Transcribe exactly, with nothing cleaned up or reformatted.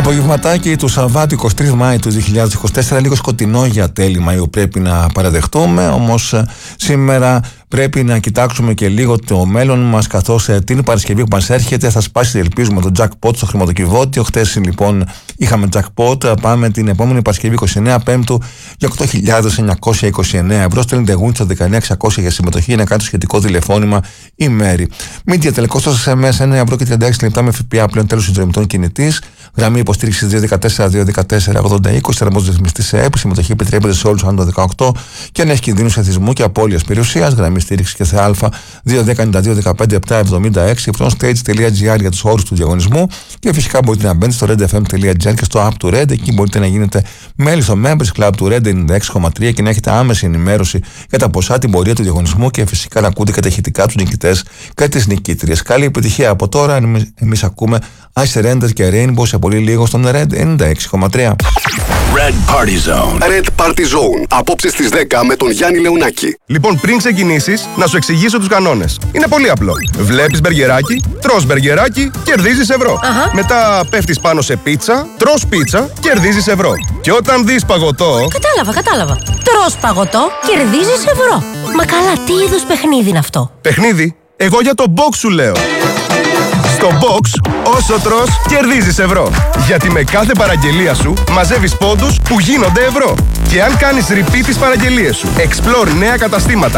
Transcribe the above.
Απογευματάκι του Σαββάτου εικοστή τρίτη Μάη του δύο χιλιάδες είκοσι τέσσερα, λίγο σκοτεινό για τέλη Μαΐου πρέπει να παραδεχτούμε, όμως σήμερα πρέπει να κοιτάξουμε και λίγο το μέλλον μας, καθώς ε, την Παρασκευή που μας έρχεται θα σπάσει, ελπίζουμε, το jackpot στο χρηματοκιβώτιο. Χτες λοιπόν είχαμε jackpot, πάμε την επόμενη Παρασκευή είκοσι εννέα Πέμπτου για οκτώ χιλιάδες εννιακόσια είκοσι εννέα ευρώ. Στέλνετε γουίντ στο δεκαεννιά εξακόσια για συμμετοχή για να κάνετε το σχετικό τηλεφώνημα ή μέρη. Media τελικό στο ες εμ ες ένα ευρώ και τριάντα έξι λεπτά με ΦΠΑ πλέον τέλος συνδρομητών κινητής. Γραμμή υποστήριξη δύο ένα τέσσερα δύο ένα τέσσερα ογδόντα είκοσι, θερμός ρυθμιστής σε ΕΠ. Συμμετοχή επιτρέπεται σε όλους άνω των δεκαοκτώ και αν έχει κινδύνους εθισμού και απώλειας περιουσίας. Γραμμή στήριξη και ΘΑ δύο ένα μηδέν δύο ένα πέντε επτά εβδομήντα έξι. frontstage.gr για τους όρους του διαγωνισμού. Και φυσικά μπορείτε να μπαίνετε στο redfm.gr και στο app του Red. Εκεί μπορείτε να γίνετε μέλη στο Members Club του Red ενενήντα έξι κόμμα τρία και να έχετε άμεση ενημέρωση για τα ποσά, την πορεία του διαγωνισμού και φυσικά να ακούτε και τα ηχητικά τους νικητές και τις νικήτριες. Καλή επιτυχία από τώρα. Εμείς ακούμε Ice Surrender και Rainbow σε πολύ λίγο στον Red ενενήντα έξι κόμμα τρία. Red Party Zone. Red Party Zone. Απόψε στις δέκα με τον Γιάννη Λεωνάκη. Λοιπόν, πριν ξεκινήσεις, να σου εξηγήσω τους κανόνες. Είναι πολύ απλό. Βλέπεις μπεργκεράκι, τρως μπεργκεράκι, κερδίζεις ευρώ. Αχα. Μετά πέφτεις πάνω σε πίτσα, τρως πίτσα, κερδίζεις ευρώ. Και όταν δεις παγωτό. Κατάλαβα, κατάλαβα. Τρως παγωτό, κερδίζεις ευρώ. Μα καλά, τι είδους παιχνίδι είναι αυτό? Παιχνίδι? Εγώ για το box σου λέω. Στο box, όσο τρως, κερδίζεις ευρώ. Γιατί με κάθε παραγγελία σου μαζεύεις πόντους που γίνονται ευρώ. Και αν κάνεις repeat τις παραγγελίες σου, Explore νέα καταστήματα